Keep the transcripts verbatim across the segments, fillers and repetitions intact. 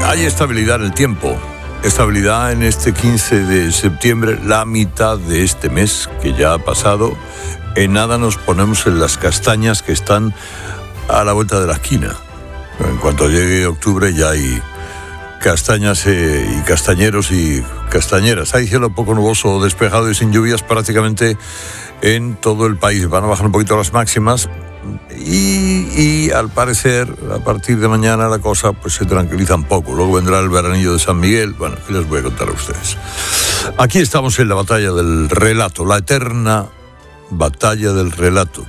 Hay estabilidad en el tiempo, estabilidad en este quince de septiembre, la mitad de este mes que ya ha pasado. En nada nos ponemos en las castañas que están a la vuelta de la esquina. En cuanto llegue octubre ya hay castañas eh, y castañeros y castañeras. Hay cielo poco nuboso, despejado y sin lluvias prácticamente en todo el país. Van a bajar un poquito las máximas y, y al parecer a partir de mañana la cosa pues se tranquiliza un poco. Luego vendrá el veranillo de San Miguel. Bueno, ¿qué les voy a contar a ustedes? Aquí estamos en la batalla del relato, la eterna batalla del relato.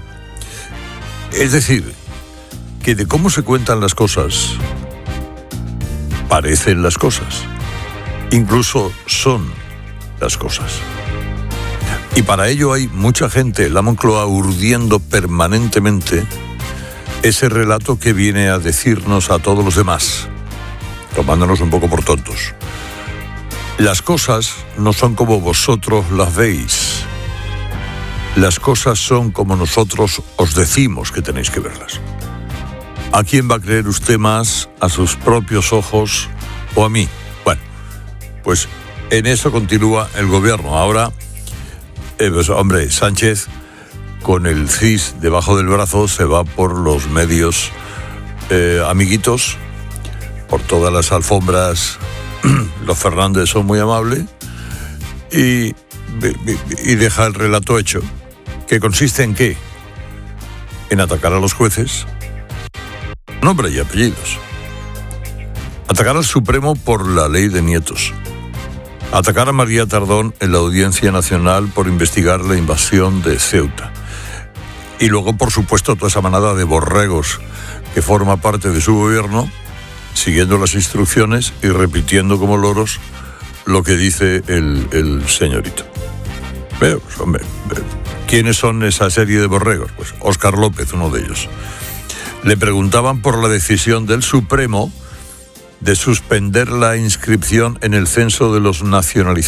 Es decir, que de cómo se cuentan las cosas parecen las cosas, incluso son las cosas. Y para ello hay mucha gente en la Moncloa urdiendo permanentemente ese relato que viene a decirnos a todos los demás, tomándonos un poco por tontos. Las cosas no son como vosotros las veis. Las cosas son como nosotros os decimos que tenéis que verlas. ¿A quién va a creer usted más? ¿A sus propios ojos o a mí? Bueno, pues en eso continúa el gobierno. Ahora, eh, pues, hombre, Sánchez, con el C I S debajo del brazo, se va por los medios eh, amiguitos, por todas las alfombras. Los Fernández son muy amables y, y deja el relato hecho, que consiste en ¿qué? En atacar a los jueces, nombre y apellidos. Atacar al Supremo por la ley de nietos. Atacar a María Tardón en la Audiencia Nacional por investigar la invasión de Ceuta. Y luego, por supuesto, toda esa manada de borregos que forma parte de su gobierno, siguiendo las instrucciones y repitiendo como loros lo que dice el, el señorito. Pero, pues, hombre, ¿quiénes son esa serie de borregos? Pues Óscar López, uno de ellos. Le preguntaban por la decisión del Supremo de suspender la inscripción en el censo de los nacionalizados